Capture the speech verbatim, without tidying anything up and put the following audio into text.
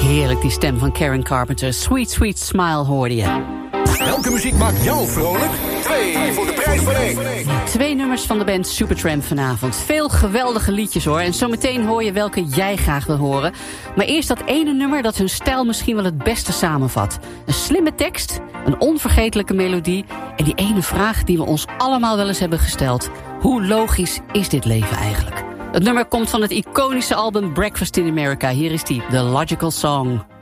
Heerlijk, die stem van Karen Carpenter. Sweet, sweet smile hoorde je. Welke muziek maakt jou vrolijk? Twee voor de prijs van één. Twee nummers van de band Supertramp vanavond. Veel geweldige liedjes hoor. En zometeen hoor je welke jij graag wil horen. Maar eerst dat ene nummer dat hun stijl misschien wel het beste samenvat. Een slimme tekst, een onvergetelijke melodie... en die ene vraag die we ons allemaal wel eens hebben gesteld. Hoe logisch is dit leven eigenlijk? Het nummer komt van het iconische album Breakfast in America. Hier is die, The Logical Song.